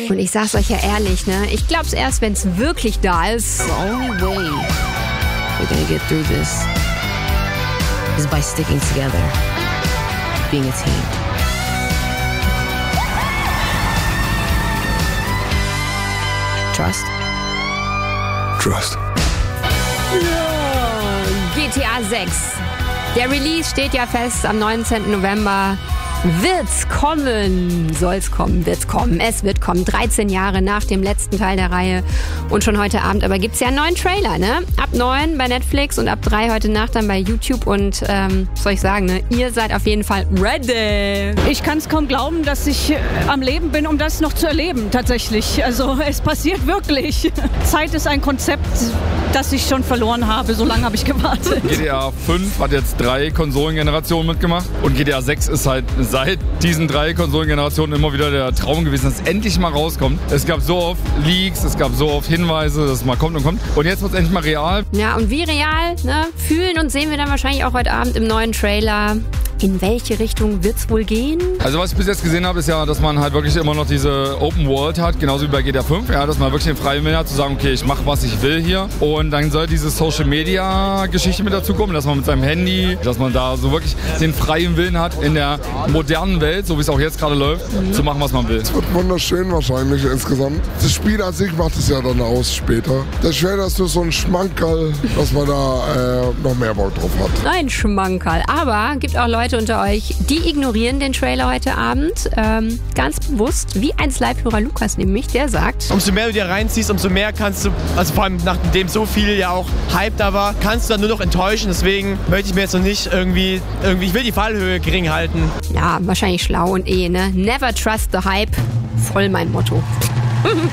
Und ich sag's euch ja ehrlich, ne? Ich glaub's erst, wenn's wirklich da ist. The only way we're gonna get through this is by sticking together, being a team. Trust. Trust. GTA 6. Der Release steht ja fest am 19. November. Wird's kommen? Soll's kommen? Wird's kommen? Es wird kommen. 13 Jahre nach dem letzten Teil der Reihe. Und schon heute Abend aber gibt's ja einen neuen Trailer, ne? Ab 9 bei Netflix und ab 3 heute Nacht dann bei YouTube. Und was soll ich sagen, ne? Ihr seid auf jeden Fall ready. Ich kann es kaum glauben, dass ich am Leben bin, um das noch zu erleben, tatsächlich. Also es passiert wirklich. Zeit ist ein Konzept, das ich schon verloren habe. So lange habe ich gewartet. GTA 5 hat jetzt 3 Konsolengenerationen mitgemacht. Und GTA 6 ist halt seit diesen 3 Konsolengenerationen immer wieder der Traum gewesen, dass es endlich mal rauskommt. Es gab so oft Leaks, es gab so oft Hinweise, dass es mal kommt und kommt. Und jetzt wird es endlich mal real. Ja, und wie real, ne? Fühlen und sehen wir dann wahrscheinlich auch heute Abend im neuen Trailer. In welche Richtung wird's wohl gehen? Also was ich bis jetzt gesehen habe, ist ja, dass man halt wirklich immer noch diese Open World hat, genauso wie bei GTA 5, ja, dass man wirklich den freien Willen hat, zu sagen, okay, ich mache, was ich will hier. Und dann soll diese Social-Media-Geschichte mit dazu kommen, dass man mit seinem Handy, dass man da so wirklich den freien Willen hat, in der modernen Welt, so wie es auch jetzt gerade läuft, zu machen, was man will. Es wird wunderschön wahrscheinlich insgesamt. Das Spiel an sich macht es ja dann aus später. Der Trailer ist nur so ein Schmankerl, dass man da noch mehr Bock drauf hat. Ein Schmankerl. Aber gibt auch Leute unter euch, die ignorieren den Trailer heute Abend. Ganz bewusst, wie ein Live-Hörer Lukas nämlich, der sagt: Umso mehr du dir reinziehst, umso mehr kannst du, also vor allem nachdem so viel ja auch Hype da war, kannst du dann nur noch enttäuschen. Deswegen möchte ich mir jetzt noch nicht irgendwie, ich will die Fallhöhe gering halten. Ja, wahrscheinlich schlau und ne? Never trust the hype. Voll mein Motto.